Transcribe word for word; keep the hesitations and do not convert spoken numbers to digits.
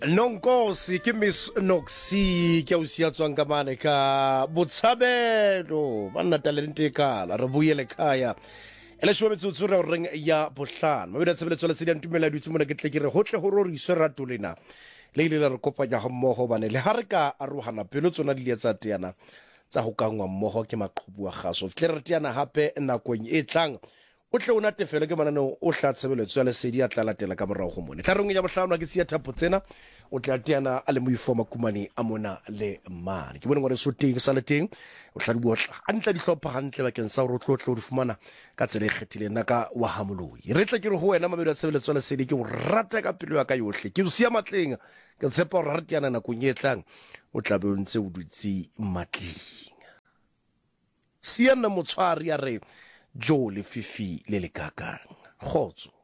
Nonkosi ke Miss Noxi ke o sia tswang ka mane ka Botshabelo banna talente kala re boele khaya ele shwe metsotso re reng ya bohlano mabedi tshebeletso le tseding tumela ditse mona ke tle ke re hotle ho ro riso ratolena le ile re kopanya ha mmoho bane le ha re ka arohana pelo tsona di letsa teana tsa ho kangwa mmoho ke maqhubu wa gaso fitle re teana hape nakong e tlang o tle o natefele ke manano o hla tshebeletso ya lesedi a tla latela ka morao go mone tla reng ya bohlano ke sia thapo tsena o tla teana a le moifoma kumane a mona le mane ke bone ngwane so teng sa le teng o tla di botla a ntla di hlopha hantle bakeng sa ro tlotlo di fumana ka tsela e kgethileng naka wa hamoloi re tle ke re ho wena mabedi a tshebeletso ya lesedi ke o rata ka pelo ya ka yohle ke o sia matleng ke tshepa o re teana nakong e tlang o tla be o ntse o dutse matleng sia nna motshwari ya re Joe le Fifi le le kakang khotso